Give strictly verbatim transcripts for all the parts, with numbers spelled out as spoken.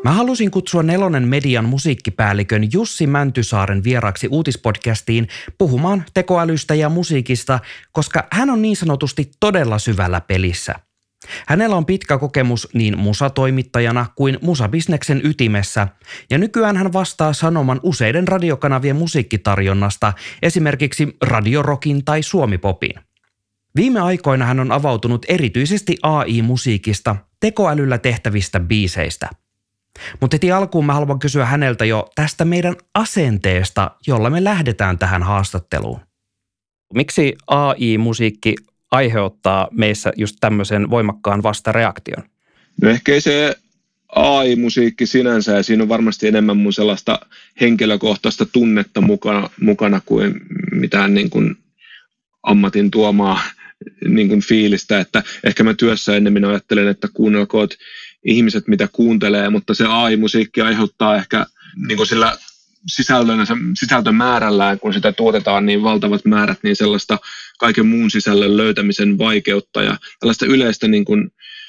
Mä halusin kutsua Nelonen Median musiikkipäällikön Jussi Mäntysaaren vieraksi uutispodcastiin puhumaan tekoälystä ja musiikista, koska hän on niin sanotusti todella syvällä pelissä. Hänellä on pitkä kokemus niin musatoimittajana kuin musabisneksen ytimessä, ja nykyään hän vastaa Sanoman useiden radiokanavien musiikkitarjonnasta, esimerkiksi Radio Rockin tai Suomi-popin. Viime aikoina hän on avautunut erityisesti A I-musiikista, tekoälyllä tehtävistä biiseistä. Mutta heti alkuun mä haluan kysyä häneltä jo tästä meidän asenteesta, jolla me lähdetään tähän haastatteluun. Miksi A I-musiikki aiheuttaa meissä just tämmöisen voimakkaan vastareaktion? No ehkä se A I-musiikki sinänsä, ja siinä on varmasti enemmän mun sellaista henkilökohtaista tunnetta mukana, mukana kuin mitään niin kuin ammatin tuomaa niin kuin fiilistä, että ehkä mä työssä ennemmin ajattelen, että kuunnelkoot ihmiset, mitä kuuntelee, mutta se A I-musiikki aiheuttaa ehkä niin kuin sillä sisältömäärällään, kun sitä tuotetaan niin valtavat määrät, niin sellaista kaiken muun sisällön löytämisen vaikeutta ja tällaista yleistä niin kuin,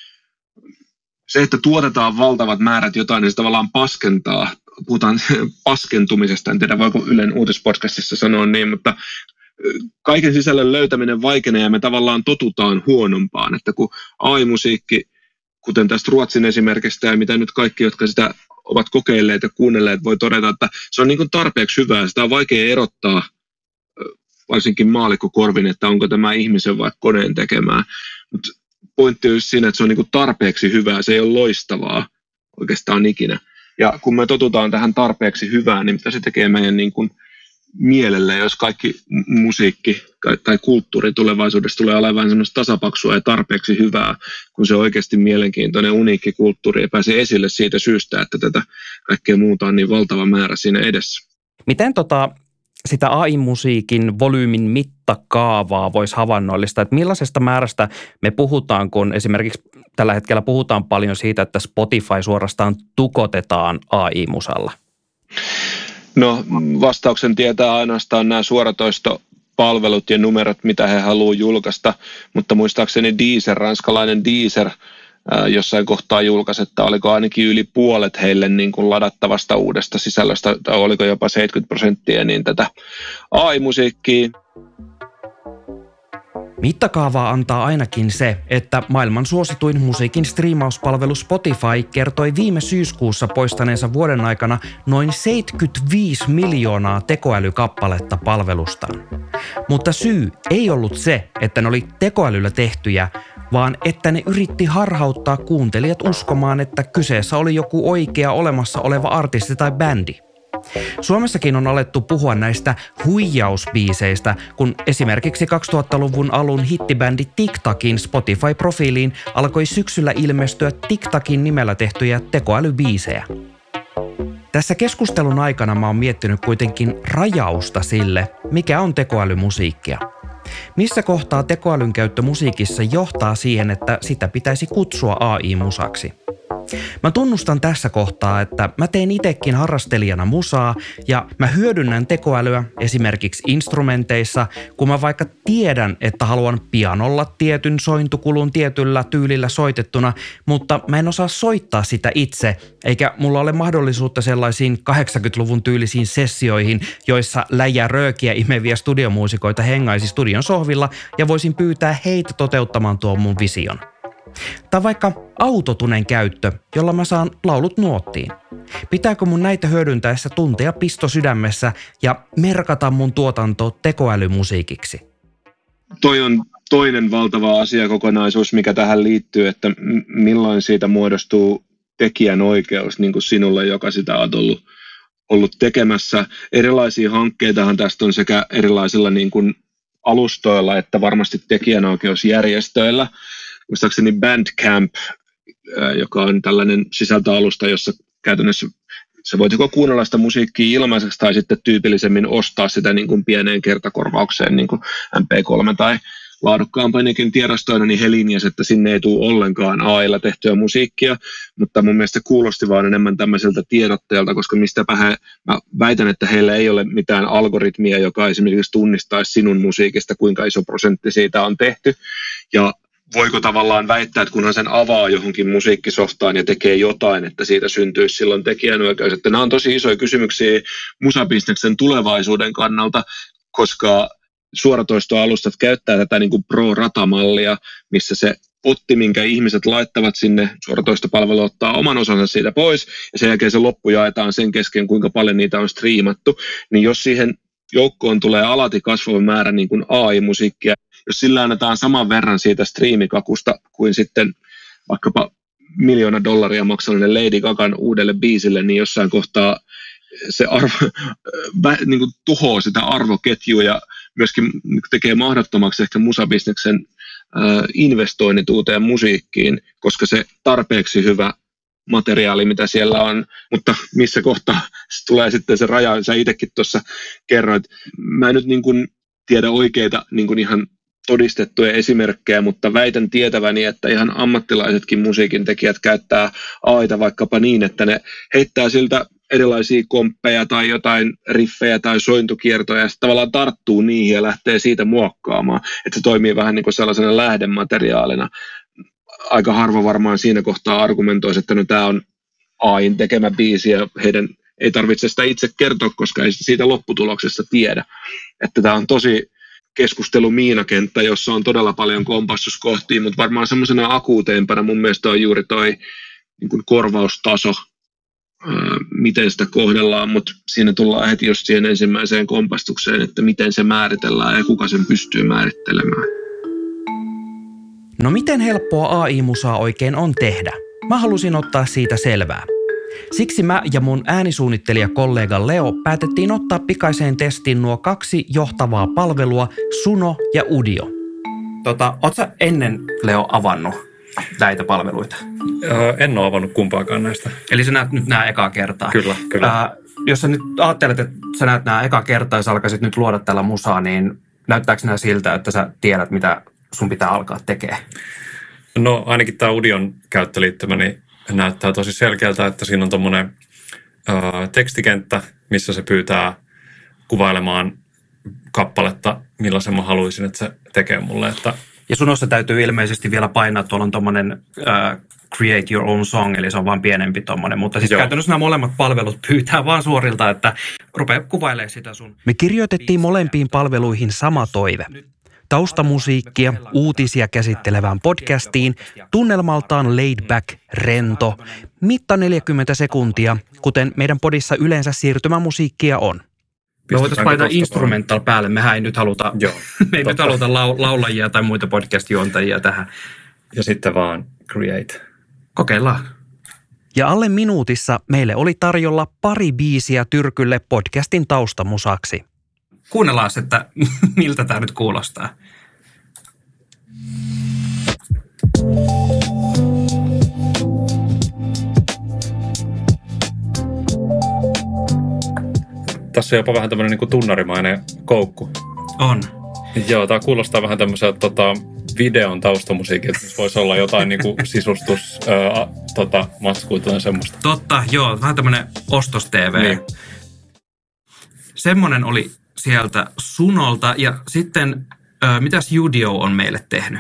se, että tuotetaan valtavat määrät jotain, niin se tavallaan paskentaa. Puhutaan paskentumisesta, en tiedä voiko Ylen uutispodcastissa sanoa niin, mutta kaiken sisällön löytäminen vaikenee ja me tavallaan totutaan huonompaan, että kun A I-musiikki, kuten tästä Ruotsin esimerkistä ja mitä nyt kaikki, jotka sitä ovat kokeilleet ja kuunnelleet, voi todeta, että se on niin kuin tarpeeksi hyvää. Sitä on vaikea erottaa varsinkin maallikkokorvin, että onko tämä ihmisen vai koneen tekemää. Mutta pointti on siinä, että se on niin kuin tarpeeksi hyvää, se ei ole loistavaa oikeastaan ikinä. Ja kun me totutaan tähän tarpeeksi hyvään, niin mitä se tekee meidän niin kuin mielelle, jos kaikki musiikki tai kulttuuri tulevaisuudessa tulee olemaan semmoista tasapaksua ja tarpeeksi hyvää, kun se on oikeasti mielenkiintoinen, uniikki kulttuuri ja pääsee esille siitä syystä, että tätä kaikkea muuta on niin valtava määrä siinä edessä. Miten tota, sitä A I-musiikin volyymin mittakaavaa voisi havainnollistaa, että millaisesta määrästä me puhutaan, kun esimerkiksi tällä hetkellä puhutaan paljon siitä, että Spotify suorastaan tukotetaan A I-musalla? No vastauksen tietää ainoastaan nämä suoratoistopalvelut ja numerot, mitä he haluavat julkaista, mutta muistaakseni Deezer, ranskalainen Deezer, ää, jossain kohtaa julkaisi, että oliko ainakin yli puolet heille niin kuin ladattavasta uudesta sisällöstä, tai oliko jopa seitsemänkymmentä prosenttia, niin tätä A I-musiikkia. Mittakaavaa antaa ainakin se, että maailman suosituin musiikin striimauspalvelu Spotify kertoi viime syyskuussa poistaneensa vuoden aikana noin seitsemänkymmentäviisi miljoonaa tekoälykappaletta palvelustaan. Mutta syy ei ollut se, että ne oli tekoälyllä tehtyjä, vaan että ne yritti harhauttaa kuuntelijat uskomaan, että kyseessä oli joku oikea olemassa oleva artisti tai bändi. Suomessakin on alettu puhua näistä huijausbiiseistä, kun esimerkiksi kaksituhattaluvun alun hittibändi TikTokin Spotify-profiiliin alkoi syksyllä ilmestyä TikTokin nimellä tehtyjä tekoälybiisejä. Tässä keskustelun aikana mä oon miettinyt kuitenkin rajausta sille, mikä on tekoälymusiikkia. Missä kohtaa tekoälyn käyttö musiikissa johtaa siihen, että sitä pitäisi kutsua A I-musaksi? Mä tunnustan tässä kohtaa, että mä teen itsekin harrastelijana musaa ja mä hyödynnän tekoälyä esimerkiksi instrumenteissa, kun mä vaikka tiedän, että haluan pianolla tietyn sointukulun tietyllä tyylillä soitettuna, mutta mä en osaa soittaa sitä itse, eikä mulla ole mahdollisuutta sellaisiin kahdeksankymmentäluvun tyylisiin sessioihin, joissa läjä röökiä imeviä studiomuusikoita hengaisi studion sohvilla ja voisin pyytää heitä toteuttamaan tuon mun vision. Tai vaikka autotunen käyttö, jolla mä saan laulut nuottiin. Pitääkö mun näitä hyödyntäessä tuntea pisto sydämessä ja merkata mun tuotanto tekoälymusiikiksi? Toi on toinen valtava asiakokonaisuus, mikä tähän liittyy, että milloin siitä muodostuu tekijänoikeus niin kuin sinulle, joka sitä on ollut, ollut tekemässä. Erilaisia hankkeitahan tästä on sekä erilaisilla niin kuin alustoilla että varmasti tekijänoikeusjärjestöillä. Muistaakseni Bandcamp, joka on tällainen sisältöalusta, jossa käytännössä sä voit joko kuunnella sitä musiikkia ilmaiseksi tai sitten tyypillisemmin ostaa sitä niin kuin pieneen kertakorvaukseen niin kuin M P kolme tai laadukkaampanikin tiedostoina, niin he linjasivat, että sinne ei tule ollenkaan A I:lla tehtyä musiikkia, mutta mun mielestä se kuulosti vaan enemmän tämmöiseltä tiedotteelta, koska mistäpä he, mä väitän, että heillä ei ole mitään algoritmia, joka esimerkiksi tunnistaisi sinun musiikista, kuinka iso prosentti siitä on tehty, ja voiko tavallaan väittää, että kunhan sen avaa johonkin musiikkisoftaan ja tekee jotain, että siitä syntyisi silloin tekijänoikeus. Että nämä on tosi isoja kysymyksiä musabisneksen tulevaisuuden kannalta, koska suoratoistoalustat käyttää tätä niin kuin pro-rata-mallia, missä se potti, minkä ihmiset laittavat sinne, suoratoistopalvelu ottaa oman osansa siitä pois, ja sen jälkeen se loppu jaetaan sen kesken, kuinka paljon niitä on striimattu. Niin jos siihen joukkoon tulee alati kasvava määrä niin kuin A I-musiikkia, jos sillä annetaan saman verran siitä striimikakusta kuin sitten vaikkapa miljoona dollaria maksaneelle Lady Gagan uudelle biisille, niin jossain kohtaa se arvo, niin kuin tuhoaa sitä arvoketjua ja myöskin tekee mahdottomaksi ehkä musabisneksen investoinnit uuteen musiikkiin, koska se tarpeeksi hyvä materiaali, mitä siellä on, mutta missä kohtaa tulee sitten se raja, sä itsekin tuossa kerroit. Mä en nyt niin kuin tiedä oikeita niin kuin ihan todistettuja esimerkkejä, mutta väitän tietäväni, että ihan ammattilaisetkin musiikin tekijät käyttää A I:ta vaikkapa niin, että ne heittää siltä erilaisia komppeja tai jotain riffejä tai sointukiertoja ja sitten tavallaan tarttuu niihin ja lähtee siitä muokkaamaan, että se toimii vähän niin kuin sellaisena lähdemateriaalina. Aika harva varmaan siinä kohtaa argumentoisi, että no tämä on A I:n tekemä biisi ja heidän ei tarvitse sitä itse kertoa, koska ei siitä lopputuloksesta tiedä. Että tämä on tosi keskustelu-miinakenttä, jossa on todella paljon kompastuskohtia, mutta varmaan semmoisena akuuteimpana mun mielestä on juuri toi niin kuin korvaustaso, miten sitä kohdellaan, mutta siinä tullaan heti just siihen ensimmäiseen kompastukseen, että miten se määritellään ja kuka sen pystyy määrittelemään. No miten helppoa A I-musaa oikein on tehdä? Mä halusin ottaa siitä selvää. Siksi mä ja mun äänisuunnittelijakollega Leo päätettiin ottaa pikaiseen testiin nuo kaksi johtavaa palvelua, Suno ja Udio. Tota, oot sä ennen, Leo, avannut näitä palveluita? Öö, en ole avannut kumpaakaan näistä. Eli sä näet nyt nämä ekaa kertaa. Kyllä, kyllä. Ää, jos sä nyt ajattelet, että sä näet nämä ekaa kertaa ja sä alkaisit nyt luoda tällä musaa, niin näyttääkö nämä siltä, että sä tiedät, mitä sun pitää alkaa tekemään? No ainakin tämä Udion käyttöliittymä niin näyttää tosi selkeältä, että siinä on tommoinen öö, tekstikenttä, missä se pyytää kuvailemaan kappaletta, millaisen mä haluaisin, että se tekee mulle. Että ja Sunossa täytyy ilmeisesti vielä painaa, tuolla on tommoinen uh, create your own song, eli se on vaan pienempi tommoinen. Mutta siis Joo. Käytännössä nämä molemmat palvelut pyytää vaan suorilta, että rupea kuvailemaan sitä sun. Me kirjoitettiin molempiin palveluihin sama toive. Taustamusiikkia, uutisia käsittelevään podcastiin, tunnelmaltaan laid back, rento, mitta neljäkymmentä sekuntia, kuten meidän podissa yleensä siirtymämusiikkia on. Me voitaisiin painaa instrumental päälle. Mehän ei nyt haluta, Joo, me ei nyt haluta lau- laulajia tai muita podcast-juontajia tähän. Ja sitten vaan create. Kokeillaan. Ja alle minuutissa meille oli tarjolla pari biisiä tyrkylle podcastin taustamusaksi. Kuunnellaan, että miltä tämä nyt kuulostaa. Tässä on jopa vähän tämmöinen niin kuin tunnarimainen koukku. On. Joo, tämä kuulostaa vähän tämmöiseltä tota, videon taustamusiikilta, missä voisi olla jotain niin kuin sisustus, ää, tota, matskuita tai semmoista. Totta, joo, vähän tämmöinen ostos-tv. Niin. Semmoinen oli sieltä Sunolta ja sitten ää, mitäs Udio on meille tehnyt?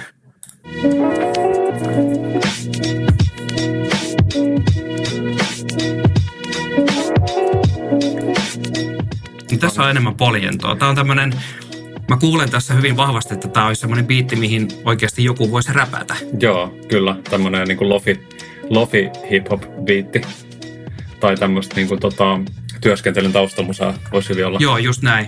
Tässä on enemmän poljentoa. Tämä on tämmöinen, mä kuulen tässä hyvin vahvasti, että tämä olisi semmoinen biitti, mihin oikeasti joku voisi räpätä. Joo, kyllä. Tämmöinen niin kuin lofi, lofi hip-hop-biitti. Tai tämmöistä niin kuin, tota, työskentelyn taustamusaa voisi hyvin olla. Joo, just näin.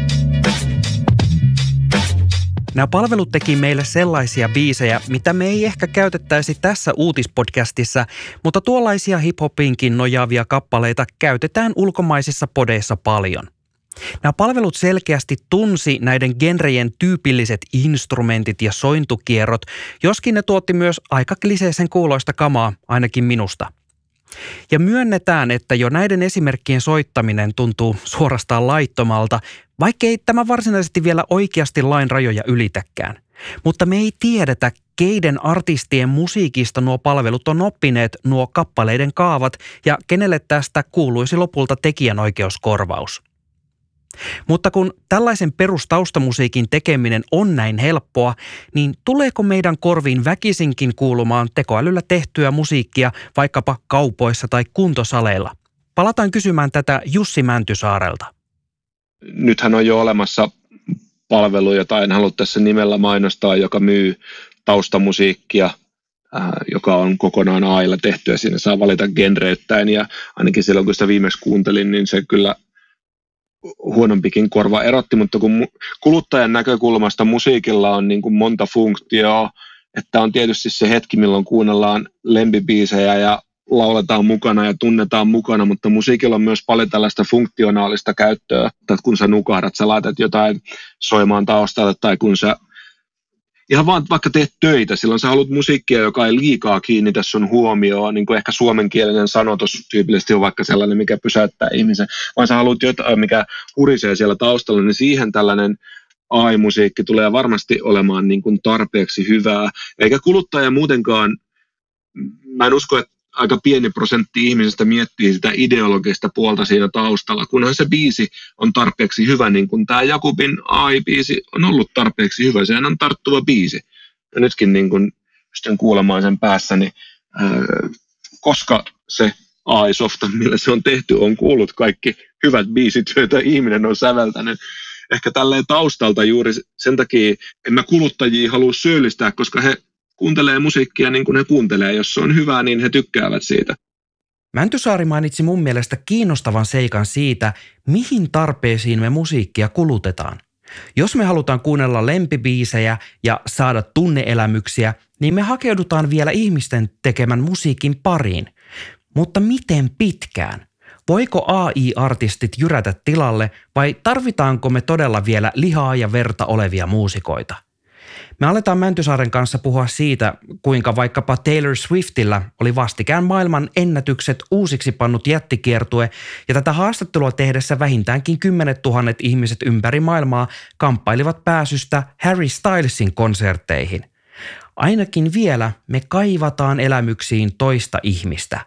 Nämä palvelut teki meille sellaisia biisejä, mitä me ei ehkä käytettäisi tässä uutispodcastissa, mutta tuollaisia hip-hopinkin nojaavia kappaleita käytetään ulkomaisissa podeissa paljon. Nämä palvelut selkeästi tunsi näiden genrejen tyypilliset instrumentit ja sointukierrot, joskin ne tuotti myös aika kliseisen kuuloista kamaa, ainakin minusta. Ja myönnetään, että jo näiden esimerkkien soittaminen tuntuu suorastaan laittomalta, vaikkei tämä varsinaisesti vielä oikeasti lain rajoja ylitäkään. Mutta me ei tiedetä, keiden artistien musiikista nuo palvelut on oppineet nuo kappaleiden kaavat ja kenelle tästä kuuluisi lopulta tekijänoikeuskorvaus. Mutta kun tällaisen perustaustamusiikin tekeminen on näin helppoa, niin tuleeko meidän korviin väkisinkin kuulumaan tekoälyllä tehtyä musiikkia vaikkapa kaupoissa tai kuntosaleilla? Palataan kysymään tätä Jussi Mäntysaarelta. Nythän on jo olemassa palvelu, jota en halua tässä nimellä mainostaa, joka myy taustamusiikkia, äh, joka on kokonaan A I:lla tehtyä. Siinä saa valita genreyttäin ja ainakin silloin, kun sitä viimeksi kuuntelin, niin se kyllä huonompikin korva erotti, mutta kun kuluttajan näkökulmasta musiikilla on niin kuin monta funktioa, että on tietysti se hetki, milloin kuunnellaan lempibiisejä ja lauletaan mukana ja tunnetaan mukana, mutta musiikilla on myös paljon tällaista funktionaalista käyttöä, että kun sä nukahdat, sä laitat jotain soimaan taustalle tai kun sä ihan vaan vaikka teet töitä, silloin sä haluat musiikkia, joka ei liikaa kiinnitä sun huomioon, niin kuin ehkä suomenkielinen sanotus tyypillisesti on vaikka sellainen, mikä pysäyttää ihmisen, vaan sä haluat jotain, mikä hurisee siellä taustalla, niin siihen tällainen A I-musiikki tulee varmasti olemaan niin kuin tarpeeksi hyvää, eikä kuluttaja muutenkaan, mä en usko, että aika pieni prosentti ihmisistä miettii sitä ideologista puolta siinä taustalla, kunhan se biisi on tarpeeksi hyvä, niin kuin tämä Jakubin A I-biisi on ollut tarpeeksi hyvä, sehän on tarttuva biisi. Ja nytkin niin kuin pystyn kuulemaan sen päässäni, ää, koska se A I-softa, millä se on tehty, on kuullut kaikki hyvät biisit, joita ihminen on säveltänyt. Ehkä tälleen taustalta juuri sen takia, en mä kuluttajia halua syyllistää, koska he kuuntelee musiikkia niin kuin he kuuntelee. Jos se on hyvää, niin he tykkäävät siitä. Mäntysaari mainitsi mun mielestä kiinnostavan seikan siitä, mihin tarpeisiin me musiikkia kulutetaan. Jos me halutaan kuunnella lempibiisejä ja saada tunneelämyksiä, niin me hakeudutaan vielä ihmisten tekemän musiikin pariin. Mutta miten pitkään? Voiko A I-artistit jyrätä tilalle vai tarvitaanko me todella vielä lihaa ja verta olevia muusikoita? Me aletaan Mäntysaaren kanssa puhua siitä, kuinka vaikkapa Taylor Swiftillä oli vastikään maailman ennätykset uusiksi pannut jättikiertue, ja tätä haastattelua tehdessä vähintäänkin kymmenet tuhannet ihmiset ympäri maailmaa kamppailivat pääsystä Harry Stylesin konsertteihin. Ainakin vielä me kaivataan elämyksiin toista ihmistä.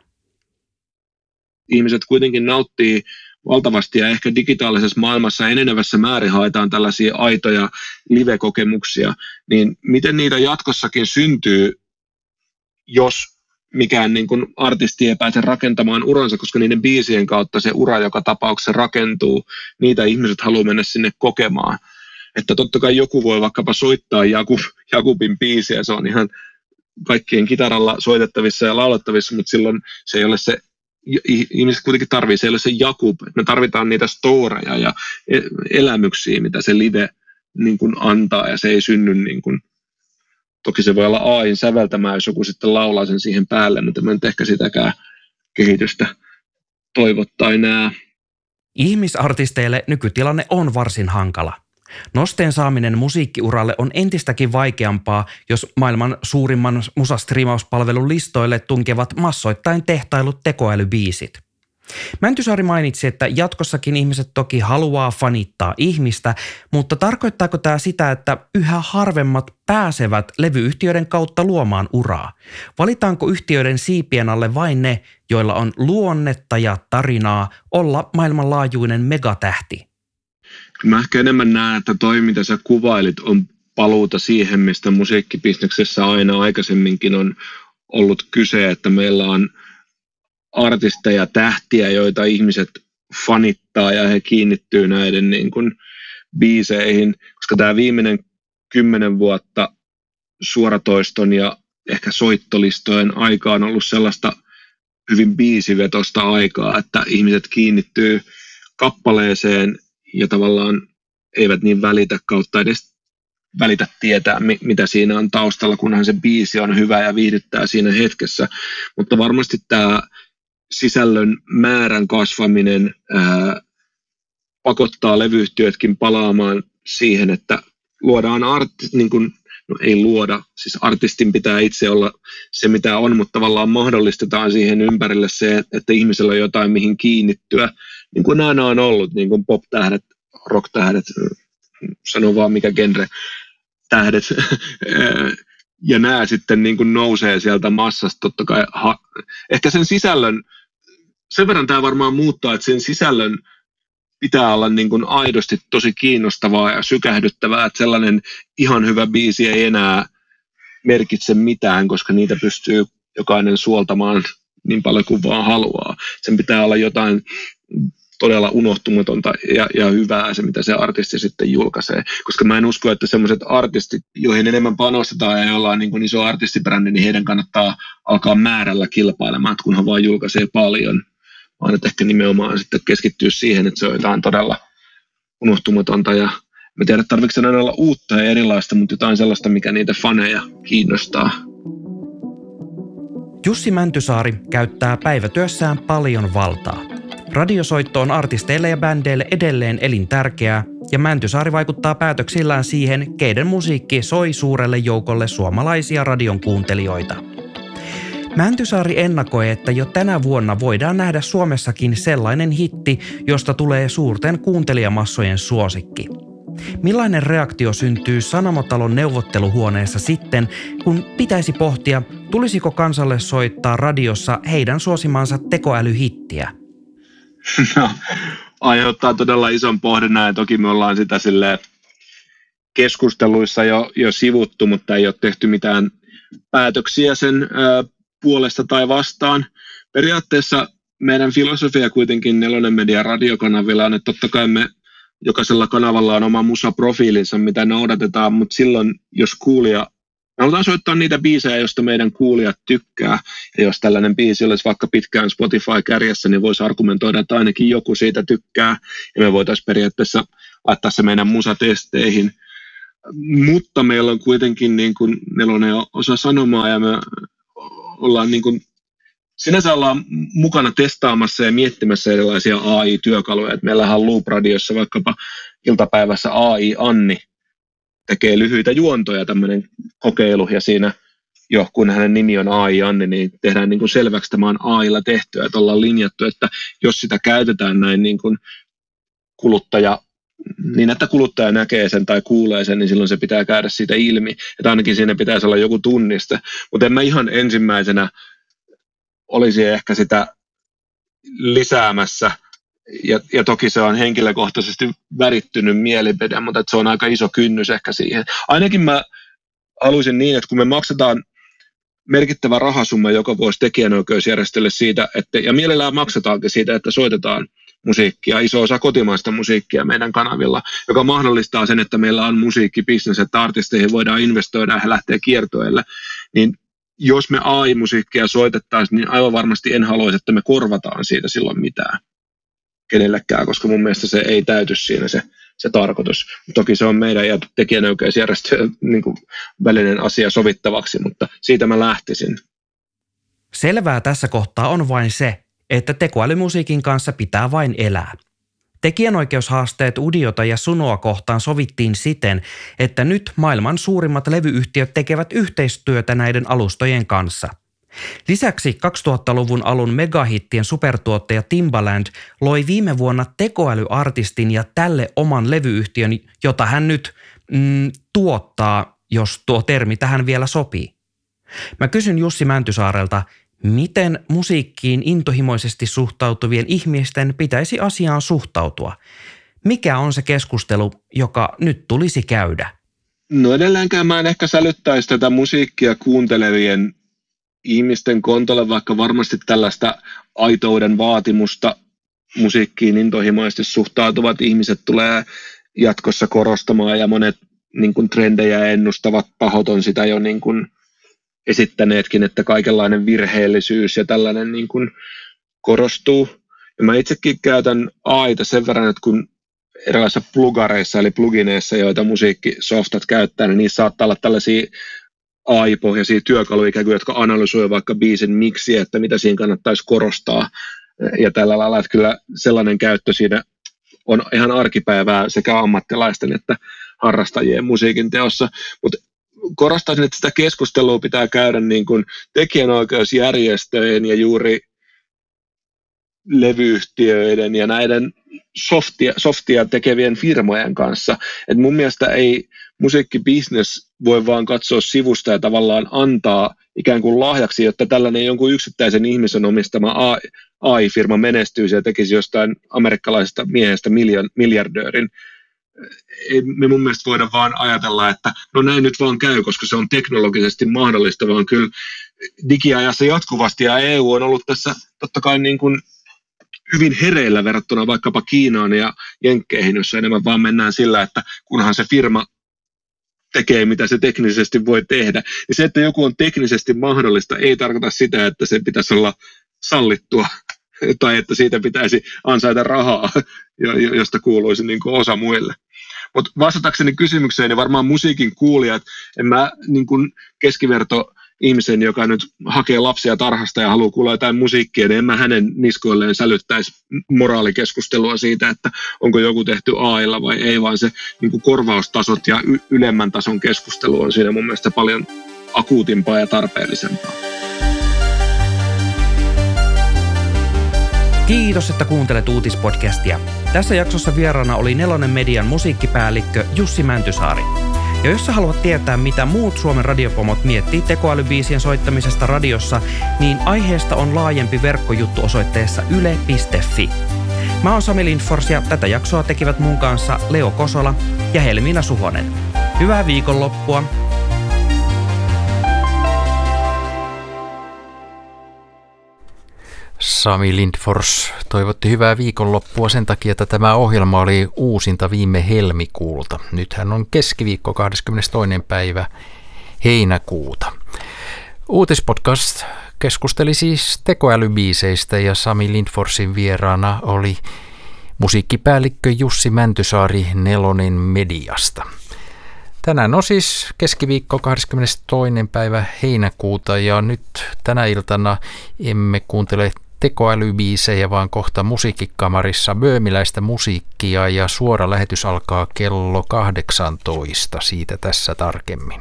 Ihmiset kuitenkin nauttii valtavasti ja ehkä digitaalisessa maailmassa enenevässä määrin haetaan tällaisia aitoja live-kokemuksia, niin miten niitä jatkossakin syntyy, jos mikään niin kuin artisti ei pääse rakentamaan uransa, koska niiden biisien kautta se ura joka tapauksessa rakentuu, niitä ihmiset haluaa mennä sinne kokemaan. Että totta kai joku voi vaikkapa soittaa Jakub, Jakubin biisiä, se on ihan kaikkien kitaralla soitettavissa ja laulettavissa, mutta silloin se ei ole se, ihmiset kuitenkin tarvitsee, se ei ole se Jakub, me tarvitaan niitä storeja ja elämyksiä, mitä se live niin kuin antaa, ja se ei synny niin kuin, toki se voi olla A I:n säveltämään, jos joku sitten laulaa sen siihen päälle, mutta mä en ehkä sitäkään kehitystä toivo tai näe. Ihmisartisteille nykytilanne on varsin hankala. Nosteen saaminen musiikkiuralle on entistäkin vaikeampaa, jos maailman suurimman musastriimauspalvelun listoille tunkevat massoittain tehtailut tekoälybiisit. Mäntysaari mainitsi, että jatkossakin ihmiset toki haluaa fanittaa ihmistä, mutta tarkoittaako tämä sitä, että yhä harvemmat pääsevät levyyhtiöiden kautta luomaan uraa? Valitaanko yhtiöiden siipien alle vain ne, joilla on luonnetta ja tarinaa olla maailmanlaajuinen megatähti? Mä ehkä enemmän näen, että toi mitä sä kuvailit on paluuta siihen, mistä musiikkibisneksessä aina aikaisemminkin on ollut kyse, että meillä on artisteja, tähtiä, joita ihmiset fanittaa ja he kiinnittyy näiden niin kuin biiseihin, koska tämä viimeinen kymmenen vuotta suoratoiston ja ehkä soittolistojen aika on ollut sellaista hyvin biisivetosta aikaa, että ihmiset kiinnittyy kappaleeseen ja tavallaan eivät niin välitä kautta edes välitä tietää, mitä siinä on taustalla, kunhan se biisi on hyvä ja viihdyttää siinä hetkessä. Mutta varmasti tämä sisällön määrän kasvaminen ää, pakottaa levyyhtiötkin palaamaan siihen, että luodaan artisti, niin kuin, no ei luoda, siis artistin pitää itse olla se mitä on, mutta tavallaan mahdollistetaan siihen ympärille se, että ihmisellä on jotain mihin kiinnittyä, niin kuin aina on ollut, niin kuin pop-tähdet, rock-tähdet, sano vaan mikä genre, tähdet, ja nämä sitten niin kuin nousee sieltä massasta, totta kai, ha, ehkä sen sisällön, sen verran tämä varmaan muuttaa, että sen sisällön pitää olla niin kuin aidosti tosi kiinnostavaa ja sykähdyttävää, että sellainen ihan hyvä biisi ei enää merkitse mitään, koska niitä pystyy jokainen suoltamaan niin paljon kuin vaan haluaa. Sen pitää olla jotain todella unohtumatonta ja, ja hyvää se, mitä se artisti sitten julkaisee. Koska mä en usko, että sellaiset artistit, joihin enemmän panostetaan ja joilla on niin kuin iso artistibrändi, niin heidän kannattaa alkaa määrällä kilpailemaan, että kunhan vaan julkaisee paljon. Vaan että ehkä nimenomaan sitten keskittyä siihen, että se on jotain todella unohtumatonta. Ja mä tiedän, tarvitsen sen aina olla uutta ja erilaista, mutta jotain sellaista, mikä niitä faneja kiinnostaa. Jussi Mäntysaari käyttää päivätyössään paljon valtaa. Radiosoitto on artisteille ja bändeille edelleen elintärkeää, ja Mäntysaari vaikuttaa päätöksillään siihen, keiden musiikki soi suurelle joukolle suomalaisia radion kuuntelijoita. Mäntysaari ennakoi, että jo tänä vuonna voidaan nähdä Suomessakin sellainen hitti, josta tulee suurten kuuntelijamassojen suosikki. Millainen reaktio syntyy Sanomatalon neuvotteluhuoneessa sitten, kun pitäisi pohtia, tulisiko kansalle soittaa radiossa heidän suosimansa tekoälyhittiä? No, aiheuttaa todella ison pohdinnan, ja toki me ollaan sitä silleen keskusteluissa jo, jo sivuttu, mutta ei ole tehty mitään päätöksiä sen ö, puolesta tai vastaan. Periaatteessa meidän filosofia kuitenkin Nelonen Median radiokanavilla on, että totta kai me jokaisella kanavalla on oma musaprofiilinsa, mitä noudatetaan, mutta silloin, jos kuulija, me halutaan soittaa niitä biisejä, joista meidän kuulijat tykkää, ja jos tällainen biisi olisi vaikka pitkään Spotify-kärjessä, niin voisi argumentoida, että ainakin joku siitä tykkää, ja me voitaisiin periaatteessa laittaa se meidän musatesteihin. Mutta meillä on kuitenkin niin kuin Nelonen osa sanomaa, ja me ollaan niin kuin sinänsä ollaan mukana testaamassa ja miettimässä erilaisia A I-työkaluja. Meillähän on Loop-radiossa vaikkapa iltapäivässä A I Anni tekee lyhyitä juontoja, tämmöinen kokeilu, ja siinä jo kun hänen nimi on A I Anni, niin tehdään niin kuin selväksi, että tämä on A I:lla tehtyä, että ollaan linjattu, että jos sitä käytetään näin niin kuin kuluttaja, niin että kuluttaja näkee sen tai kuulee sen, niin silloin se pitää käydä siitä ilmi, että ainakin siinä pitäisi olla joku tunniste, mutta en mä ihan ensimmäisenä olisi ehkä sitä lisäämässä, ja, ja toki se on henkilökohtaisesti värittynyt mielipide, mutta se on aika iso kynnys ehkä siihen. Ainakin mä haluaisin niin, että kun me maksetaan merkittävä rahasumma joka vuosi tekijänoikeusjärjestölle siitä, että, ja mielellään maksetaankin siitä, että soitetaan musiikkia, iso osa kotimaista musiikkia meidän kanavilla, joka mahdollistaa sen, että meillä on musiikkibisnes, että artisteihin voidaan investoida ja he lähtee kiertoille, niin jos me A I-musiikkia soitettaisiin, niin aivan varmasti en haluaisi, että me korvataan siitä silloin mitään kenellekään, koska mun mielestä se ei täyty siinä se, se tarkoitus. Toki se on meidän ja tekijänoikeusjärjestöjen niin kuin välinen asia sovittavaksi, mutta siitä mä lähtisin. Selvää tässä kohtaa on vain se, että tekoälymusiikin kanssa pitää vain elää. Tekijänoikeushaasteet Udiota ja Sunoa kohtaan sovittiin siten, että nyt maailman suurimmat levyyhtiöt tekevät yhteistyötä näiden alustojen kanssa. Lisäksi kaksituhattaluvun alun megahittien supertuottaja Timbaland loi viime vuonna tekoälyartistin ja tälle oman levyyhtiön, jota hän nyt mm, tuottaa, jos tuo termi tähän vielä sopii. Mä kysyn Jussi Mäntysaarelta, miten musiikkiin intohimoisesti suhtautuvien ihmisten pitäisi asiaan suhtautua? Mikä on se keskustelu, joka nyt tulisi käydä? No edelleenkään mä en ehkä sälyttäisi tätä musiikkia kuuntelevien ihmisten kontolle, vaikka varmasti tällaista aitouden vaatimusta musiikkiin intohimoisesti suhtautuvat ihmiset tulee jatkossa korostamaan, ja monet niin kuin trendejä ennustavat tahot on sitä jo niin kuin esittäneetkin, että kaikenlainen virheellisyys ja tällainen niin kuin korostuu. Ja mä itsekin käytän A I:ta sen verran, että kun erilaisissa plugareissa eli plugineissa, joita musiikkisoftat käyttää, niin niissä saattaa olla tällaisia A I-pohjaisia työkaluja, jotka analysoivat vaikka biisin miksiä, että mitä siinä kannattaisi korostaa. Ja tällä lailla, että kyllä sellainen käyttö siinä on ihan arkipäivää sekä ammattilaisten että harrastajien musiikin teossa. Mutta korostaisin, että sitä keskustelua pitää käydä niin kuin tekijänoikeusjärjestöjen ja juuri levyyhtiöiden ja näiden softia, softia tekevien firmojen kanssa. Et mun mielestä ei musiikkibisnes voi vaan katsoa sivusta ja tavallaan antaa ikään kuin lahjaksi, jotta tällainen jonkun yksittäisen ihmisen omistama A I-firma menestyisi ja tekisi jostain amerikkalaisesta miehestä miljon, miljardöörin. Ei me mun mielestä voida vaan ajatella, että no näin nyt vaan käy, koska se on teknologisesti mahdollista, vaan kyllä digiajassa jatkuvasti, ja E U on ollut tässä totta kai niin kuin hyvin hereillä verrattuna vaikkapa Kiinaan ja Jenkkeihin, jossa enemmän vaan mennään sillä, että kunhan se firma tekee, mitä se teknisesti voi tehdä. Ja se, että joku on teknisesti mahdollista, ei tarkoita sitä, että se pitäisi olla sallittua tai että siitä pitäisi ansaita rahaa, josta kuuluisi niin kuin osa muille. Mutta vastatakseni kysymykseen, niin varmaan musiikin kuulijat, en mä niin kuin keskiverto ihmisen, joka nyt hakee lapsia tarhasta ja haluaa kuulla jotain musiikkia, niin en mä hänen niskoilleen sälyttäisi moraalikeskustelua siitä, että onko joku tehty A I:lla vai ei, vaan se niin kuin korvaustasot ja y- ylemmän tason keskustelu on siinä mun mielestä paljon akuutimpaa ja tarpeellisempaa. Kiitos, että kuuntelet uutispodcastia. Tässä jaksossa vieraana oli Nelonen Median musiikkipäällikkö Jussi Mäntysaari. Ja jos sä haluat tietää, mitä muut Suomen radiopomot miettii tekoälybiisien soittamisesta radiossa, niin aiheesta on laajempi verkkojuttu osoitteessa yle piste fi. Mä oon Sami Lindfors ja tätä jaksoa tekivät mun kanssa Leo Kosola ja Helmiina Suhonen. Hyvää viikonloppua! Sami Lindfors toivotti hyvää viikonloppua sen takia, että tämä ohjelma oli uusinta viime helmikuulta. Nythän on keskiviikko kahdeskymmenestoinen päivä heinäkuuta. Uutispodcast keskusteli siis tekoälybiiseistä ja Sami Lindforsin vieraana oli musiikkipäällikkö Jussi Mäntysaari Nelonen Mediasta. Tänään on siis keskiviikko kahdeskymmenestoinen päivä heinäkuuta ja nyt tänä iltana emme kuuntele tekoälybiisejä, vaan kohta musiikkikamarissa böömiläistä musiikkia ja suora lähetys alkaa kello kahdeksantoista. Siitä tässä tarkemmin.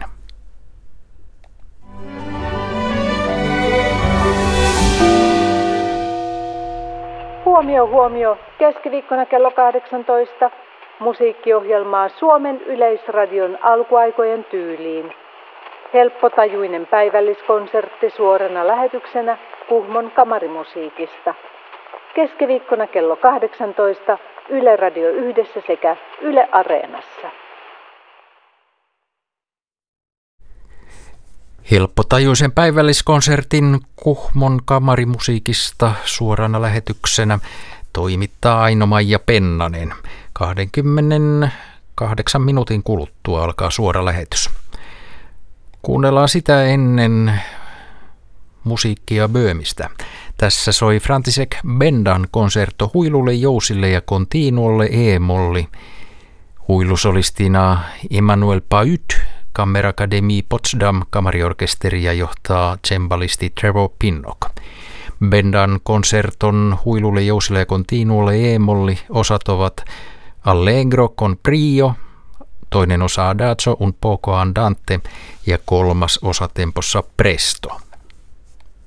Huomio, huomio. Keskiviikkona kello kahdeksantoista. Musiikkiohjelmaa Suomen Yleisradion alkuaikojen tyyliin. Helppotajuinen päivälliskonsertti suorana lähetyksenä Kuhmon kamarimusiikista. Keskiviikkona kello kahdeksantoista Yle Radio Yhdessä sekä Yle Areenassa. Helppotajuisen päivälliskonsertin Kuhmon kamarimusiikista suorana lähetyksenä toimittaa Aino-Maija Pennanen. kaksikymmentäkahdeksan minuutin kuluttua alkaa suora lähetys. Kuunnellaan sitä ennen musiikkia böömistä. Tässä soi František Bendan konsertto huilulle, jousille ja continuolle e-molli. Huilusolistina Emmanuel Paut, Kammerakademi Potsdam kamariorkesteria johtaa cembalisti Trevor Pinnock. Bendan konserton huilulle, jousille ja continuolle e-molli osat ovat Allegro con brio, toinen osa Adagio un poco andante ja kolmas osa tempossa presto.